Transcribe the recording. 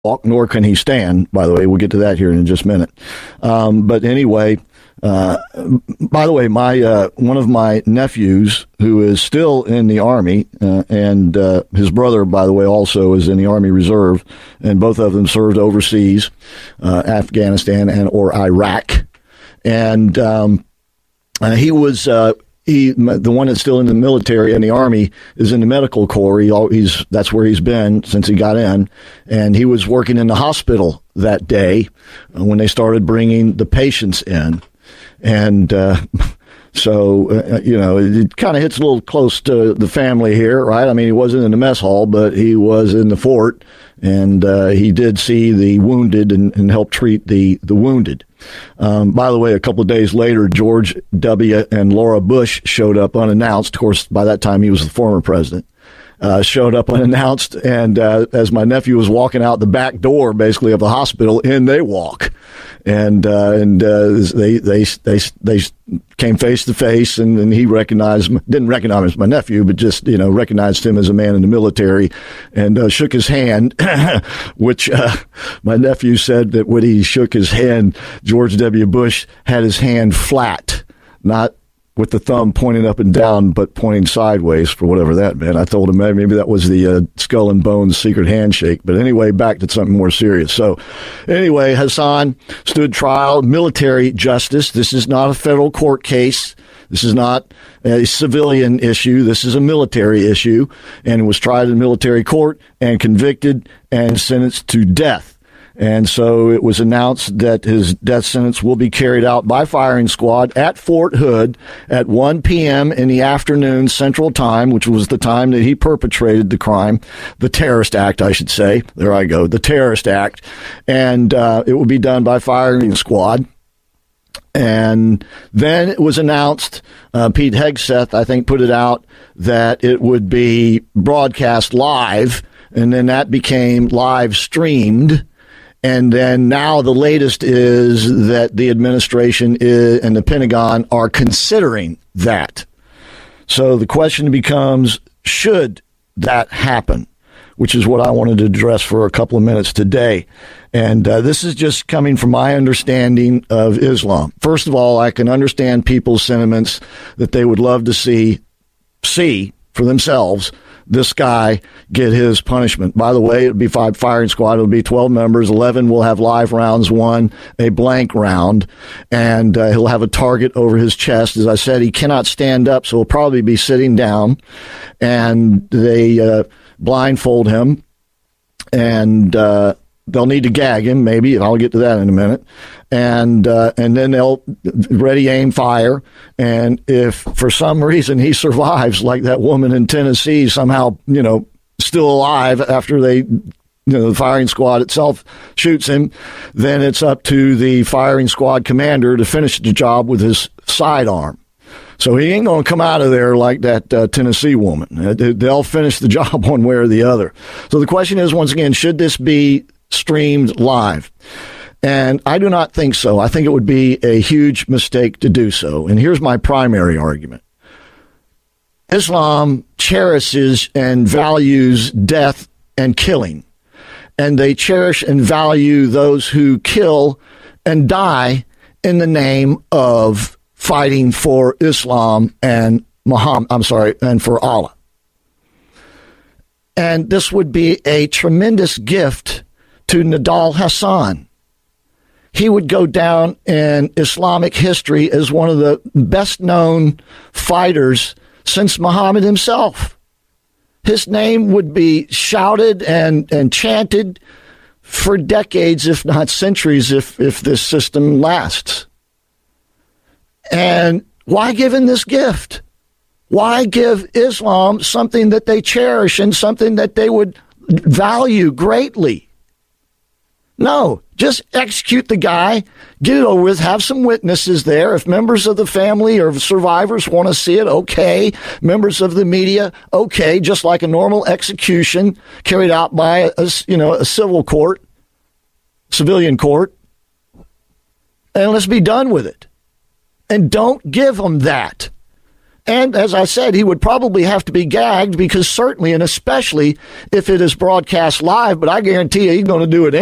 walk, nor can he stand, by the way. We'll get to that here in just a minute. But anyway, by the way, one of my nephews, who is still in the Army, and his brother, by the way, also is in the Army Reserve, and both of them served overseas, Afghanistan and or Iraq. And he was... the one that's still in the military and the Army is in the medical corps. That's where he's been since he got in. And he was working in the hospital that day when they started bringing the patients in. And so, it kind of hits a little close to the family here, right? I mean, he wasn't in the mess hall, but he was in the fort. And he did see the wounded and help treat the wounded. By the way, a couple of days later, George W. and Laura Bush showed up unannounced. Of course, by that time, he was the former president. Showed up unannounced, and as my nephew was walking out the back door, basically, of the hospital, in they walk. And they came face to face, and he didn't recognize my nephew, but just, recognized him as a man in the military, and shook his hand, which my nephew said that when he shook his hand, George W. Bush had his hand flat, not with the thumb pointing up and down, but pointing sideways, for whatever that meant. I told him maybe that was the Skull and Bones secret handshake. But anyway, back to something more serious. So anyway, Hassan stood trial, military justice. This is not a federal court case. This is not a civilian issue. This is a military issue, and was tried in military court and convicted and sentenced to death. And so it was announced that his death sentence will be carried out by firing squad at Fort Hood at 1 p.m. in the afternoon Central Time, which was the time that he perpetrated the crime, the terrorist act, I should say. There I go, the terrorist act. And it will be done by firing squad. And then it was announced, Pete Hegseth, I think, put it out, that it would be broadcast live, and then that became live streamed. And then now the latest is that the administration and the Pentagon are considering that. So the question becomes, should that happen? Which is what I wanted to address for a couple of minutes today. And this is just coming from my understanding of Islam. First of all, I can understand people's sentiments that they would love to see for themselves this guy get his punishment. By the way, it'll be 5 firing squad. It'll be 12 members. 11 will have live rounds, 1 a blank round, and he'll have a target over his chest. As I said, he cannot stand up, so he'll probably be sitting down, and they blindfold him, and they'll need to gag him, maybe. I'll get to that in a minute. And then they'll ready, aim, fire. And if for some reason he survives, like that woman in Tennessee, somehow, still alive after the firing squad itself shoots him, then it's up to the firing squad commander to finish the job with his sidearm. So he ain't going to come out of there like that Tennessee woman. They'll finish the job one way or the other. So the question is, once again, should this be streamed live? And I do not think so. I think it would be a huge mistake to do so. And here's my primary argument. Islam cherishes and values death and killing. And they cherish and value those who kill and die in the name of fighting for Islam and and for Allah. And this would be a tremendous gift to Nidal Hasan. He would go down in Islamic history as one of the best-known fighters since Muhammad himself. His name would be shouted and chanted for decades, if not centuries, if this system lasts. And why give him this gift? Why give Islam something that they cherish and something that they would value greatly? No, just execute the guy, get it over with, have some witnesses there. If members of the family or survivors want to see it, okay. Members of the media, okay, just like a normal execution carried out by a civil court, civilian court. And let's be done with it. And don't give them that. And as I said, he would probably have to be gagged because certainly and especially if it is broadcast live, but I guarantee you he's going to do it